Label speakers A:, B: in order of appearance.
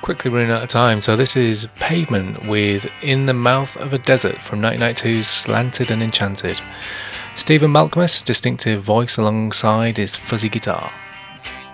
A: Quickly running out of time, so this is Pavement with In the Mouth of a Desert from 1992's Slanted and Enchanted. Stephen Malkmus, distinctive voice alongside his fuzzy guitar.